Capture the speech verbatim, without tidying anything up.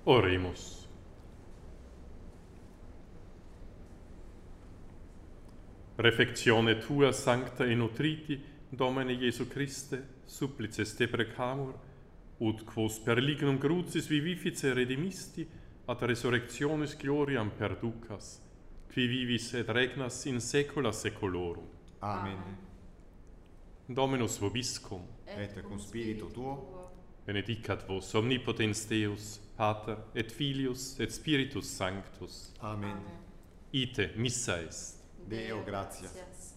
Oremus. Refectione tua sancta e nutriti, Domine Iesu Christe, supplices te precamur, ut quos per lignum crucis vivifice redimisti, ad resurrectionis gloriam perducas, qui vivis et regnas in saecula saeculorum. Amen. Dominus vobiscum, Et cum spiritu tuo, benedicat vos omnipotens Deus, Pater, et Filius, et Spiritus Sanctus. Amen. Ite missa est. Deo gratias.